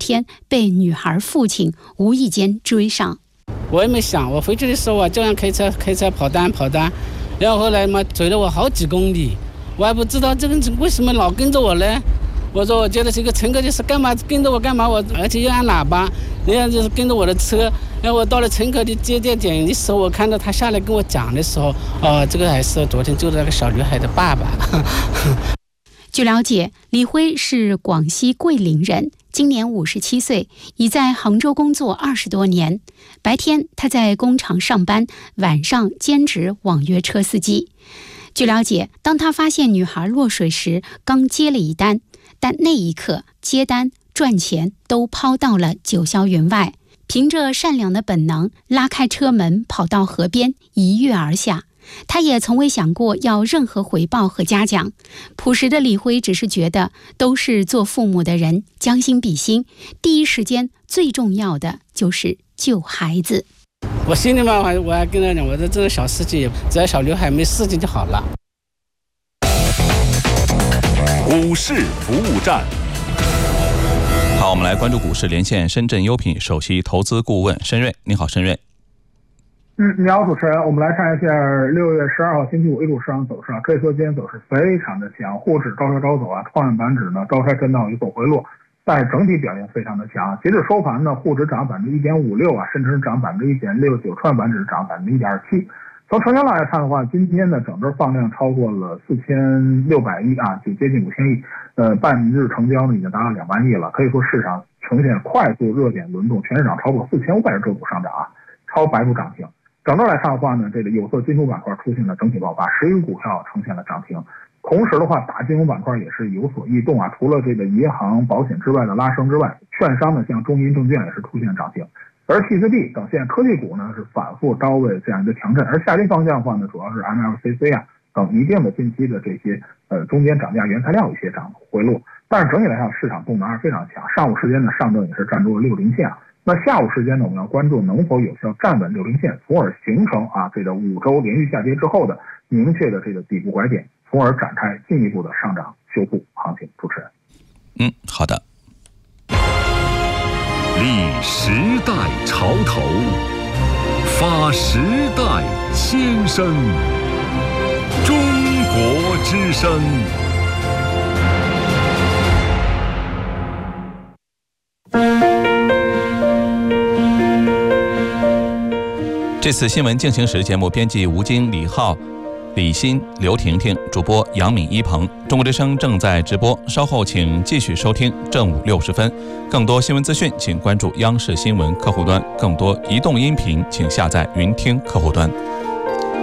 天被女孩父亲无意间追上。 我也没想，我回去的时候我这样开车跑单，然后后来嘛追了我好几公里，我还不知道这个人为什么老跟着我呢？我说我觉得这个乘客就是干嘛跟着我干嘛，而且又按喇叭，人家就是跟着我的车。然后我到了乘客的接点的时候，我看到他下来跟我讲的时候，这个还是昨天救的那个小女孩的爸爸。 据了解，李辉是广西桂林人，今年57岁，已在杭州工作20多年。白天他在工厂上班，晚上兼职网约车司机。据了解，当他发现女孩落水时，刚接了一单，但那一刻接单赚钱都抛到了九霄云外。凭着善良的本能，拉开车门跑到河边一跃而下。他也从未想过要任何回报和嘉奖。朴实的李辉只是觉得都是做父母的人，将心比心，第一时间最重要的就是救孩子。 我心里嘛，我还跟他讲，我说这个小事情，只要小刘海没事情就好了。 股市服务站。 好，我们来关注股市，连线深圳优品首席投资顾问申瑞。你好，申瑞。 你好，主持人。我们来看一下6月12号星期五 A 股市场走势啊，可以说今天走势非常的强，沪指高烧高走啊，创业板指呢高开震荡有所回落，但是整体表现非常的强。截至收盘呢，沪指涨 1.56% 啊，深成涨 1.69%， 创业板指涨 1.27%。从成交量来看的话，今天的整个放量超过了4600亿啊，就接近5000亿。半日成交呢已经达到2万亿了，可以说市场呈现快速热点轮动，全市场超过4500只个股上涨啊，超白股涨停。整个来看的话呢，这个有色金属板块出现了整体爆发，11个股票呈现了涨停。同时的话，大金融板块也是有所异动啊，除了这个银行、保险之外的拉升之外，券商呢像中银证券也是出现涨停。而 PCB 等现科技股呢是反复高位这样一个强震，而下跌方向的话呢，主要是 MLCC 啊等一定的近期的这些中间涨价原材料有一些涨回落，但是整体来看市场动能还是非常强。上午时间呢，上证也是站住了60线，那下午时间呢，我们要关注能否有效站稳60线，从而形成这个5周连续下跌之后的明确的这个底部拐点，从而展开进一步的上涨修复行情。主持人。 好的。 立时代潮头，发时代先声，中国之声。 这次新闻进行时节目编辑吴京、李浩、李欣、刘婷婷，主播杨敏、一鹏。中国之声正在直播，稍后请继续收听正午60分。更多新闻资讯，请关注央视新闻客户端；更多移动音频，请下载云听客户端。